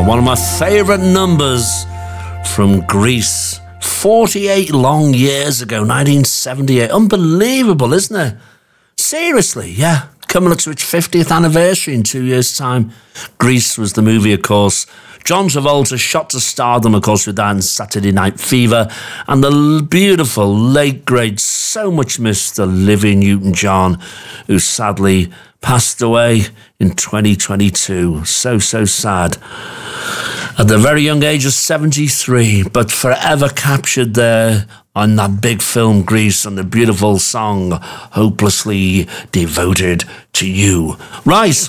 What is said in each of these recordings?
one of my favourite numbers from Grease. 48 long years ago, 1978. Unbelievable, isn't it? Seriously, yeah. Coming up to its 50th anniversary in 2 years' time. Grease was the movie, of course. John Travolta shot to stardom, of course, with that and Saturday Night Fever. And the beautiful, late, great, so much missed Olivia Newton-John, who sadly passed away in 2022. So sad. At the very young age of 73, but forever captured there on that big film Grease and the beautiful song, Hopelessly Devoted to You. Right.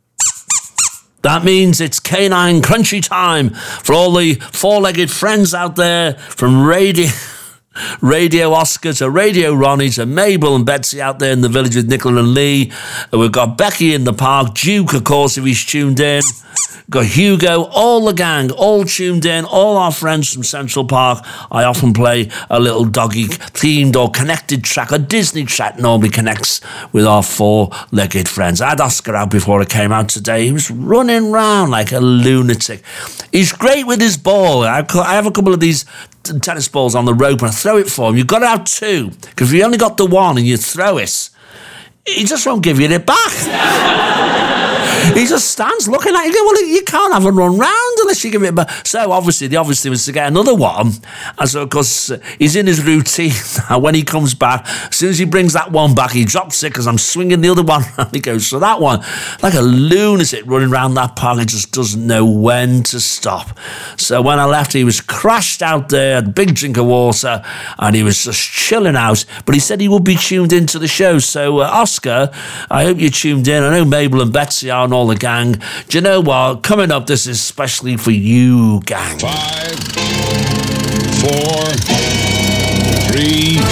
That means it's Canine Crunchy time for all the four-legged friends out there, from Radio Oscar to Radio Ronnie to Mabel and Betsy out there in the village with Nicola and Lee. We've got Becky in the park, Duke, of course, if he's tuned in. Got Hugo, all the gang, all tuned in, all our friends from Central Park. I often play a little doggy-themed or connected track. A Disney track normally connects with our four-legged friends. I had Oscar out before I came out today. He was running around like a lunatic. He's great with his ball. I have a couple of these tennis balls on the rope and I throw it for him. You've got to have two, because if you only got the one and you throw it, he just won't give you it back. He just stands looking at you. Well, you can't have a run round unless you give it back. So obviously, the obvious thing was to get another one. And so, of course, he's in his routine. And when he comes back, as soon as he brings that one back, he drops it because I'm swinging the other one. And he goes for that one. Like a lunatic running around that park. He just doesn't know when to stop. So when I left, he was crashed out there, had a big drink of water, and he was just chilling out. But he said he would be tuned into the show. So, Oscar, I hope you're tuned in. I know Mabel and Betsy are and all the gang. Do you know what? Coming up, this is especially for you, gang. 5, 4, 3, 2,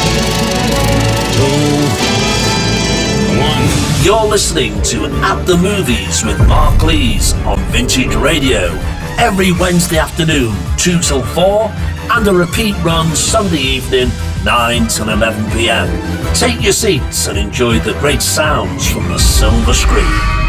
1. You're listening to At the Movies with Mark Lees on Vintage Radio. Every Wednesday afternoon, 2 till 4, and a repeat run Sunday evening, 9 till 11 p.m. Take your seats and enjoy the great sounds from the silver screen.